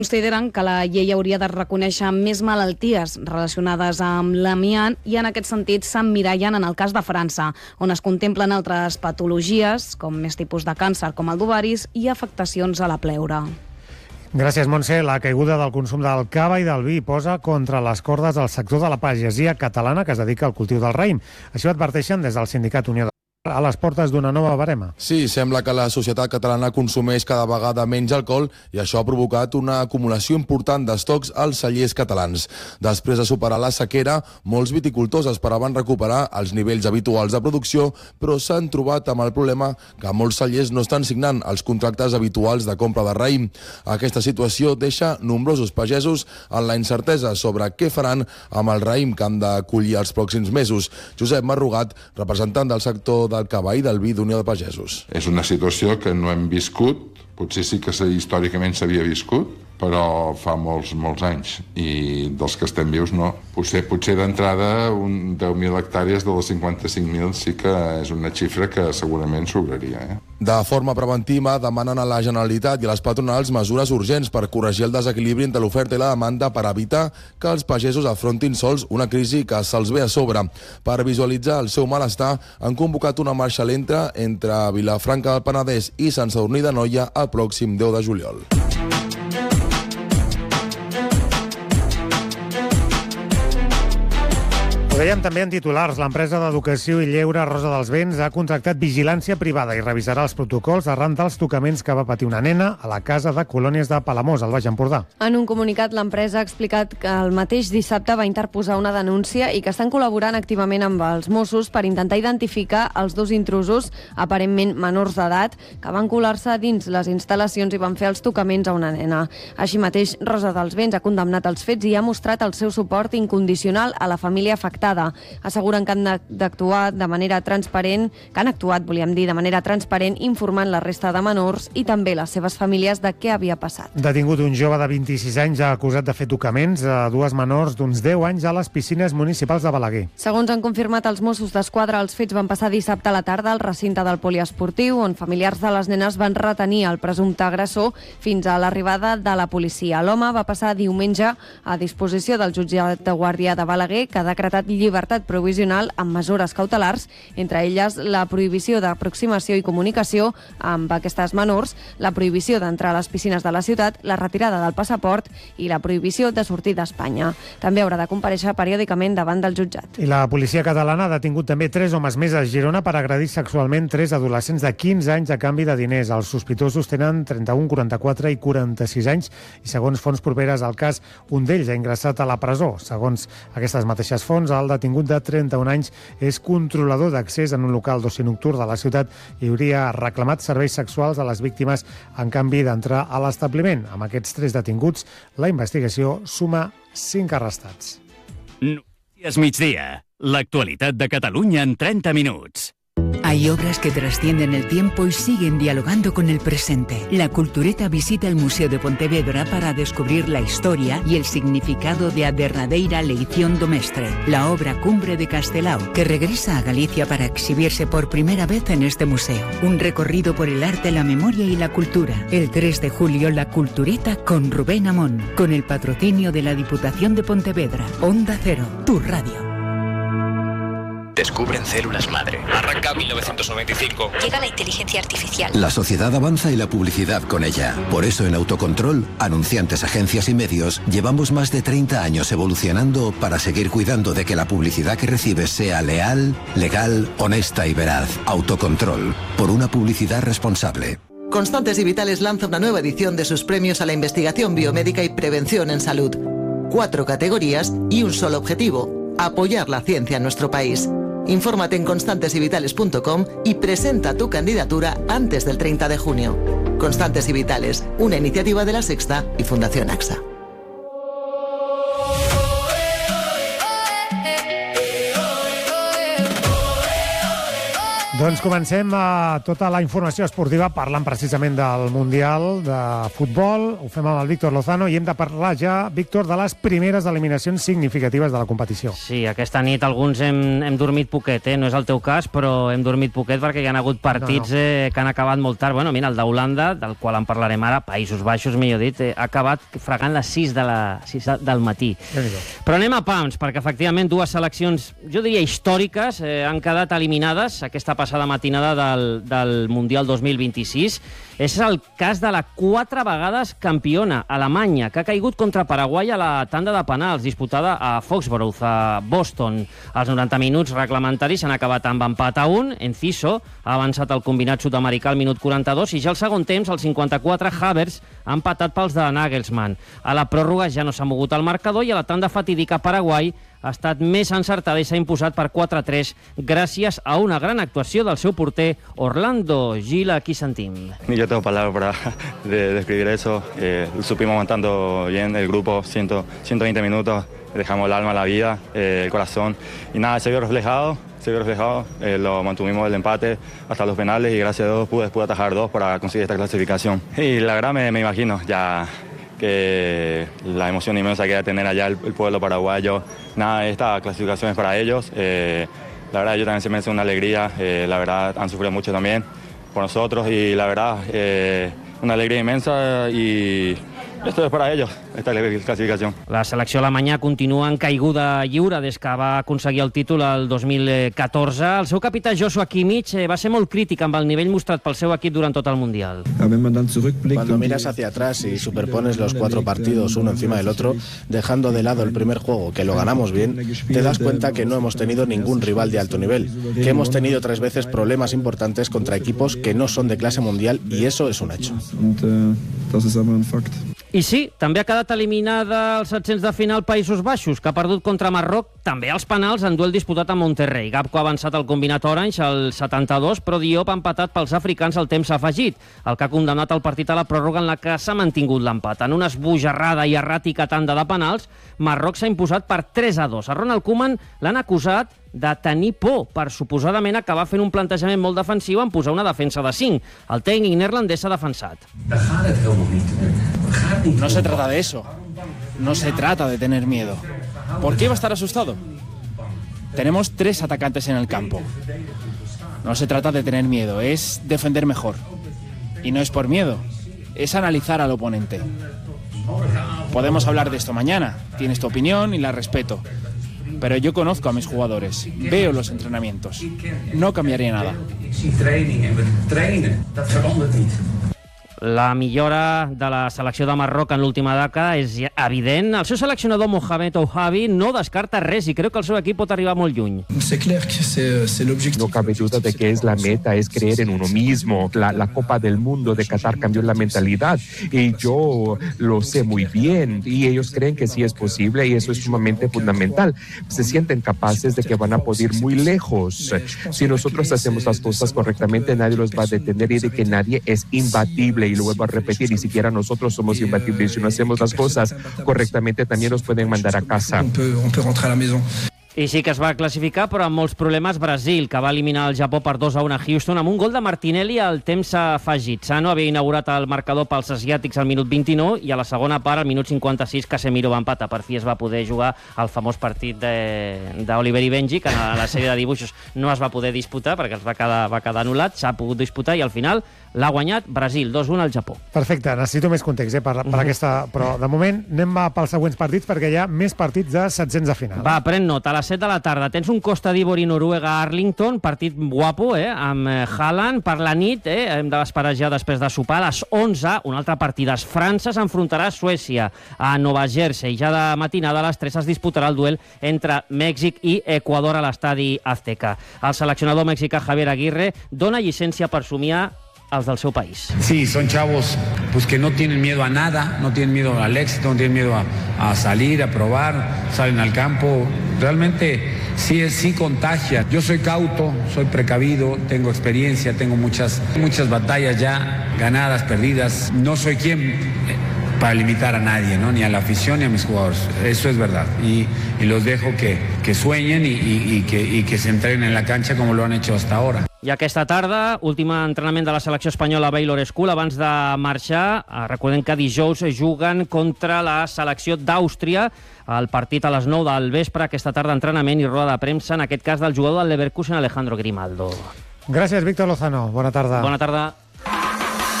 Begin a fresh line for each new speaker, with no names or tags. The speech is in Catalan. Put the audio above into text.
Consideren que la llei hauria de reconèixer més malalties relacionades amb l'amiant i en aquest sentit s'emmirallen en el cas de França, on es contemplen altres patologies, com més tipus de càncer com el d'ovaris i afectacions a la pleura.
Gràcies, Montse. La caiguda del consum del cava i del vi posa contra les cordes el sector de la pagesia catalana que es dedica al cultiu del raïm. Així ho adverteixen des del sindicat Unió a les portes d'una nova barema.
Sí, sembla que la societat catalana consumeix cada vegada menys alcohol i això ha provocat una acumulació important d'estocs als cellers catalans. Després de superar la sequera, molts viticultors esperaven recuperar els nivells habituals de producció, però s'han trobat amb el problema que molts cellers no estan signant els contractes habituals de compra de raïm. Aquesta situació deixa nombrosos pagesos en la incertesa sobre què faran amb el raïm que han de collir els pròxims mesos. Josep Marrugat, representant del sector del cava i del vi d'Unió de Pagesos.
És una situació que no hem viscut, potser sí que històricament s'havia viscut, però fa molts anys, i dels que estem vius no. Potser d'entrada 10.000 hectàrees de les 55.000 sí que és una xifra que segurament sobraria.
De forma preventiva, demanen a la Generalitat i a les patronals mesures urgents per corregir el desequilibri entre l'oferta i la demanda per evitar que els pagesos afrontin sols una crisi que se'ls ve a sobre. Per visualitzar el seu malestar, han convocat una marxa lenta entre Vilafranca del Penedès i Sant Sadurní d'Anoia el pròxim 10 de juliol.
Ho dèiem també en titulars. L'empresa d'educació i lleure Rosa dels Vents ha contractat vigilància privada i revisarà els protocols arran dels tocaments que va patir una nena a la casa de colònies de Palamós, al Baix Empordà.
En un comunicat, l'empresa ha explicat que el mateix dissabte va interposar una denúncia i que estan col·laborant activament amb els Mossos per intentar identificar els dos intrusos, aparentment menors d'edat, que van colar-se dins les instal·lacions i van fer els tocaments a una nena. Així mateix, Rosa dels Vents ha condemnat els fets i ha mostrat el seu suport incondicional a la família afectada. Asseguren que han d'actuar de manera transparent, que han actuat, volíem dir, de manera transparent, informant la resta de menors i també les seves famílies de què havia passat.
Detingut un jove de 26 anys acusat de fer tocaments a dues menors d'uns 10 anys a les piscines municipals de Balaguer.
Segons han confirmat els Mossos d'Esquadra, els fets van passar dissabte a la tarda al recinte del poliesportiu, on familiars de les nenes van retenir el presumpte agressor fins a l'arribada de la policia. L'home va passar diumenge a disposició del jutjat de guàrdia de Balaguer, que ha decretat llibertat provisional amb mesures cautelars, entre elles la prohibició d'aproximació i comunicació amb aquestes menors, la prohibició d'entrar a les piscines de la ciutat, la retirada del passaport i la prohibició de sortir d'Espanya. També haurà de comparèixer periòdicament davant del jutjat.
I la policia catalana ha detingut també 3 homes més a Girona per agredir sexualment 3 adolescents de 15 anys a canvi de diners. Els sospitosos tenen 31, 44 i 46 anys i, segons fonts properes al cas, un d'ells ha ingressat a la presó. Segons aquestes mateixes fonts, el detingut de 31 anys és controlador d'accés en un local d'oci nocturn de la ciutat i hauria reclamat serveis sexuals a les víctimes en canvi d'entrar a l'establiment. Amb aquests 3 detinguts, la investigació suma 5 arrestats.
Notícies migdia. L'actualitat de Catalunya en 30 minuts.
Hay obras que trascienden el tiempo y siguen dialogando con el presente. La Cultureta visita el Museo de Pontevedra para descubrir la historia y el significado de A derradeira leición do mestre, la obra cumbre de Castelao, que regresa a Galicia para exhibirse por primera vez en este museo. Un recorrido por el arte, la memoria y la cultura. El 3 de julio, la Cultureta con Rubén Amón, con el patrocinio de la Diputación de Pontevedra. Onda Cero, tu radio.
Descubren células madre.
Arranca 1995.
Llega la inteligencia artificial.
La sociedad avanza y la publicidad con ella. Por eso en Autocontrol, anunciantes, agencias y medios, llevamos más de 30 años evolucionando para seguir cuidando de que la publicidad que recibes sea leal, legal, honesta y veraz. Autocontrol. Por una publicidad responsable.
Constantes y Vitales lanza una nueva edición de sus premios a la investigación biomédica y prevención en salud. 4 categorías y un solo objetivo: apoyar la ciencia en nuestro país. Infórmate en constantesyvitales.com y presenta tu candidatura antes del 30 de junio. Constantes y Vitales, una iniciativa de La Sexta y Fundación AXA.
Doncs comencem tota la informació esportiva parlant precisament del Mundial de Futbol. Ho fem amb el Víctor Lozano i hem de parlar ja, Víctor, de les primeres eliminacions significatives de la competició.
Sí, aquesta nit alguns hem dormit poquet, no és el teu cas, però hem dormit poquet perquè hi ha hagut partits que han acabat molt tard. Bueno, mira, el d'Holanda, del qual en parlarem ara, Països Baixos, millor dit, ha acabat fregant les 6 del matí. Però anem a pams, perquè efectivament dues seleccions, jo diria històriques, han quedat eliminades aquesta passada matinada del Mundial 2026. És el cas de la 4 vegades campiona, Alemanya, que ha caigut contra Paraguai a la tanda de penals disputada a Foxborough, a Boston. Els 90 minuts reglamentaris s'han acabat amb empat a 1. Enciso ha avançat el combinat sud-americà al minut 42 i ja al segon temps, al 54, Havertz ha empatat pels de Nagelsmann. A la pròrroga ja no s'ha mogut el marcador i a la tanda fatídica Paraguai ha estat més encertada i s'ha imposat per 4-3 gràcies a una gran actuació del seu porter Orlando Gil. Aquí sentim.
Ni yo tengo palabras para describir eso. Supimos aguantando bien el grupo, 120 minutos, dejamos el alma, la vida, el corazón y nada, se vio reflejado, lo mantuvimos el empate hasta los penales y gracias a Dios pude atajar 2 para conseguir esta clasificación. Y la verdad me imagino ya que la emoción inmensa que va a tener allá el pueblo paraguayo. Nada, esta clasificación es para ellos. La verdad, yo también se me hace una alegría. La verdad, han sufrido mucho también por nosotros y la verdad, una alegría inmensa y esto es para ellos, esta clasificació.
La selecció alemanya continua en caiguda lliure des que va aconseguir el títol el 2014. El seu capità Joshua Kimmich va ser molt crític amb el nivell mostrat pel seu equip durant tot el Mundial.
Cuando miras hacia atrás y superpones los 4 partidos uno encima del otro, dejando de lado el primer juego, que lo ganamos bien, te das cuenta que no hemos tenido ningún rival de alto nivel, que hemos tenido 3 veces problemas importantes contra equipos que no son de clase mundial y eso es un hecho.
I sí, també ha quedat eliminada als 700 de final Països Baixos, que ha perdut contra Marroc, també als penals en duel disputat a Monterrey. Gapco ha avançat al combinat orange al 72, però Diop ha empatat pels africans al temps afegit, el que ha condemnat el partit a la pròrroga en la que s'ha mantingut l'empat. En una esbojarrada i erràtica tanda de penals, Marroc s'ha imposat per 3-2. A Ronald Koeman l'han acusat de tenir por per suposadament acabar fent un plantejament molt defensiu en posar una defensa de 5. El tècnic neerlandès s'ha defensat.
No se trata de eso. No se trata de tener miedo. ¿Por qué iba a estar asustado? Tenemos 3 atacantes en el campo. No se trata de tener miedo, es defender mejor. Y no es por miedo, es analizar al oponente. Podemos hablar de esto mañana, tienes tu opinión y la respeto. Pero yo conozco a mis jugadores, veo los entrenamientos. No cambiaría nada.
La millora de la selecció de Marroc en l'última dècada és evident. El seu seleccionador Mohamed Ouhabi no descarta res i creu que el seu equip pot arribar molt lluny.
No cabe duda de que la meta es creer en uno mismo. La Copa del Mundo de Qatar cambió la mentalidad y yo lo sé muy bien y ellos creen que sí es posible y eso es sumamente fundamental. Se sienten capaces de que van a poder ir muy lejos. Si nosotros hacemos las cosas correctamente, nadie los va a detener y de que nadie es imbatible. Y lo vuelvo a repetir, ni siquiera nosotros somos imbatibles. Si no hacemos las cosas correctamente, también nos pueden mandar a casa.
I sí que es va classificar, però amb molts problemes, Brasil, que va eliminar el Japó per 2-1 a Houston amb un gol de Martinelli al temps afegit. Sano havia inaugurat el marcador pels asiàtics al minut 29 i a la segona part, al minut 56, Casemiro va empatar. Per fi es va poder jugar el famós partit d'Oliver i Benji, que en la sèrie de dibuixos no es va poder disputar perquè va quedar anul·lat, s'ha pogut disputar i al final l'ha guanyat Brasil, 2-1 al Japó.
Perfecte, necessito més context per aquesta... Però de moment anem pels següents partits perquè hi ha més partits de 700 de final.
Va, pren nota, a les 7 de la tarda tens un Costa d'Ivori Noruega a Arlington, partit guapo, amb Haaland. Per la nit, hem d'esperar ja després de sopar, a les 11, un altre partidàs. França s'enfrontarà a Suècia, a Nova Jersey. Ja de matinada a les 3 es disputarà el duel entre Mèxic i Equador a l'estadi Azteca. El seleccionador mexicà Javier Aguirre dona llicència per somiar als del seu país.
Sí, son chavos pues que no tienen miedo a nada, no tienen miedo al éxito, no tienen miedo a salir, a probar, salen al campo. Realmente sí contagia. Yo soy cauto, soy precavido, tengo experiencia, tengo muchas batallas ya ganadas, perdidas. No soy quien para limitar a nadie, ¿no? Ni a la afición ni a mis jugadores. Eso es verdad. Y los dejo que sueñen y que se entreguen en la cancha como lo han hecho hasta ahora.
I aquesta tarda, últim entrenament de la selecció espanyola a Baylor School. Abans de marxar, recordem que dijous juguen contra la selecció d'Àustria. El partit a les 9 del vespre, aquesta tarda entrenament i roda de premsa, en aquest cas del jugador del Leverkusen, Alejandro Grimaldo.
Gràcies, Víctor Lozano. Bona tarda.
Bona tarda.